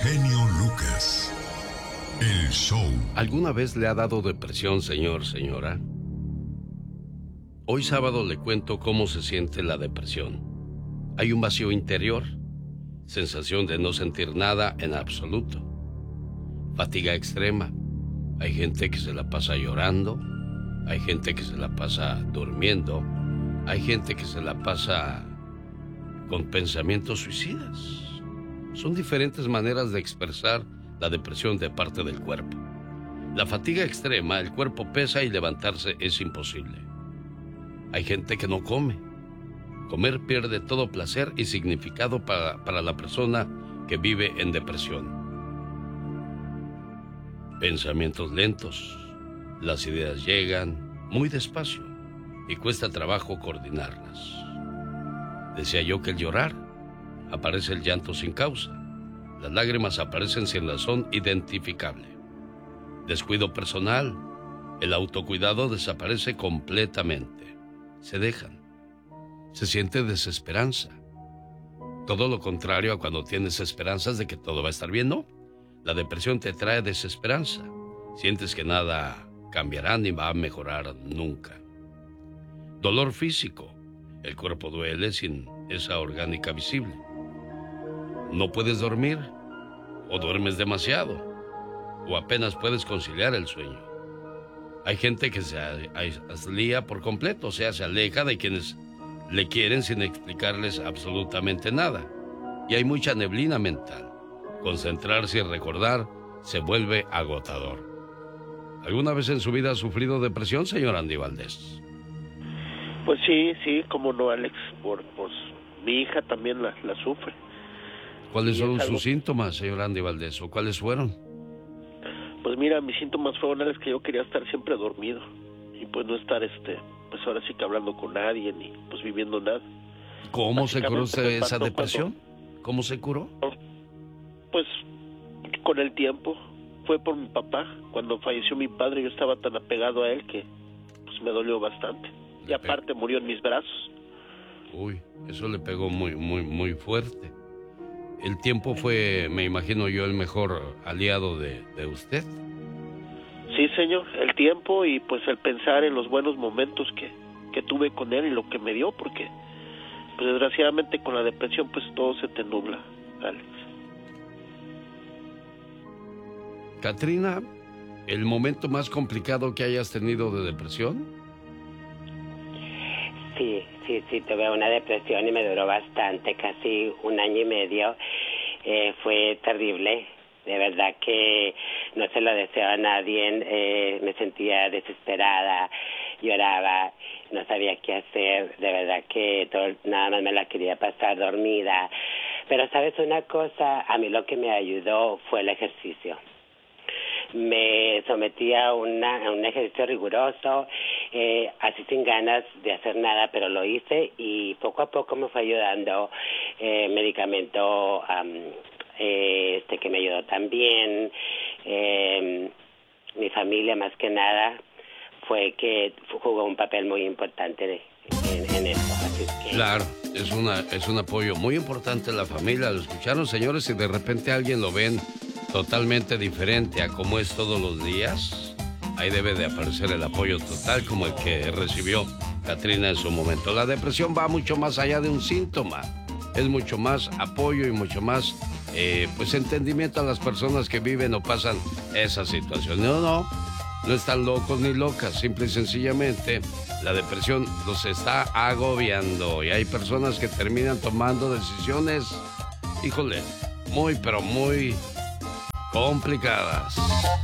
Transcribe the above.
genio Lucas. El show. ¿Alguna vez le ha dado depresión, señor, señora? Hoy sábado le cuento cómo se siente la depresión. Hay un vacío interior, sensación de no sentir nada en absoluto, fatiga extrema. Hay gente que se la pasa llorando, hay gente que se la pasa durmiendo, hay gente que se la pasa con pensamientos suicidas. Son diferentes maneras de expresar la depresión de parte del cuerpo. La fatiga extrema, el cuerpo pesa y levantarse es imposible. Hay gente que no come. Comer pierde todo placer y significado para la persona que vive en depresión. Pensamientos lentos. Las ideas llegan muy despacio y cuesta trabajo coordinarlas. Decía yo que el llorar aparece el llanto sin causa. Las lágrimas aparecen sin razón identificable. Descuido personal. El autocuidado desaparece completamente. Se dejan. Se siente desesperanza. Todo lo contrario a cuando tienes esperanzas de que todo va a estar bien, ¿no? La depresión te trae desesperanza. Sientes que nada cambiará ni va a mejorar nunca. Dolor físico. El cuerpo duele sin esa orgánica visible. No puedes dormir, o duermes demasiado, o apenas puedes conciliar el sueño. Hay gente que se aislía por completo, o sea, se aleja de quienes le quieren sin explicarles absolutamente nada. Y hay mucha neblina mental. Concentrarse y recordar se vuelve agotador. ¿Alguna vez en su vida ha sufrido depresión, señor Andy Valdés? Pues sí, cómo no, Alex, pues mi hija también la sufre. ¿Cuáles son sus síntomas, señor Andy Valdés, o cuáles fueron? Pues mira, mis síntomas fueron, Alex, que yo quería estar siempre dormido y pues no estar, pues ahora sí que hablando con nadie ni pues viviendo nada. ¿Cómo se curó esa depresión? ¿Cómo se curó? Pues con el tiempo. Fue por mi papá. Cuando falleció mi padre yo estaba tan apegado a él que pues me dolió bastante. Y aparte murió en mis brazos. Uy, eso le pegó muy fuerte. El tiempo fue, me imagino yo, el mejor aliado de usted. Sí, señor, el tiempo y pues el pensar en los buenos momentos que tuve con él y lo que me dio, porque pues desgraciadamente con la depresión pues todo se te nubla, Alex. Katrina, ¿el momento más complicado que hayas tenido de depresión? Sí, tuve una depresión y me duró bastante, casi 1 año y medio. Fue terrible, de verdad que no se lo deseo a nadie. Me sentía desesperada, lloraba, no sabía qué hacer, de verdad que nada más me la quería pasar dormida. Pero sabes una cosa, a mí lo que me ayudó fue el ejercicio. Me sometí a un ejercicio riguroso, así sin ganas de hacer nada, pero lo hice y poco a poco me fue ayudando medicamento que me ayudó también. Mi familia más que nada fue que jugó un papel muy importante en esto. Así que... Claro, es un apoyo muy importante la familia. ¿Lo escucharon, señores? Si de repente alguien lo ven totalmente diferente a como es todos los días, ahí debe de aparecer el apoyo total como el que recibió Katrina en su momento. La depresión va mucho más allá de un síntoma, es mucho más apoyo y mucho más pues entendimiento a las personas que viven o pasan esa situación. No están locos ni locas, simple y sencillamente la depresión los está agobiando y hay personas que terminan tomando decisiones, híjole, muy pero muy complicadas.